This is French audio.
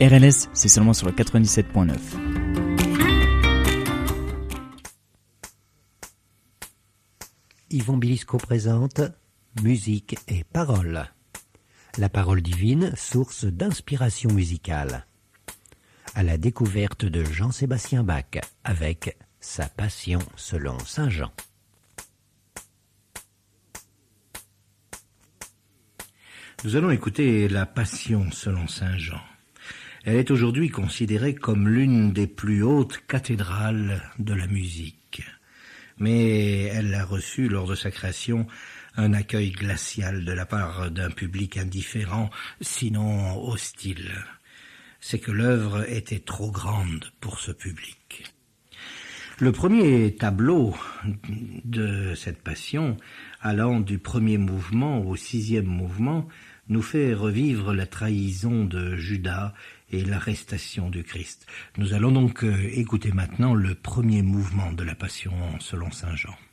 RLS, c'est seulement sur le 97.9. Yvon Bilisco présente Musique et Paroles. La parole divine, source d'inspiration musicale. À la découverte de Jean-Sébastien Bach avec sa Passion selon Saint Jean. Nous allons écouter la Passion selon Saint Jean. Elle est aujourd'hui considérée comme l'une des plus hautes cathédrales de la musique. Mais elle a reçu lors de sa création un accueil glacial de la part d'un public indifférent, sinon hostile. C'est que l'œuvre était trop grande pour ce public. Le premier tableau de cette Passion, allant du premier mouvement au 6e mouvement, nous fait revivre la trahison de Judas et l'arrestation du Christ. Nous allons donc écouter maintenant le premier mouvement de la Passion selon Saint Jean.